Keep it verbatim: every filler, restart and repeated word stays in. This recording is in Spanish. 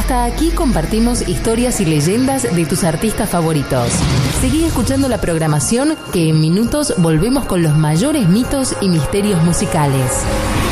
Hasta aquí compartimos historias y leyendas de tus artistas favoritos. Seguí escuchando la programación que en minutos volvemos con los mayores mitos y misterios musicales.